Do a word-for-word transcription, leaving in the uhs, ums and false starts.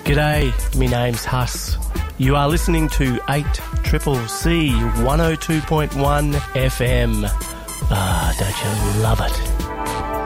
G'day, me name's Huss. You are listening to eight Triple C one oh two point one F M. Ah, don't you love it?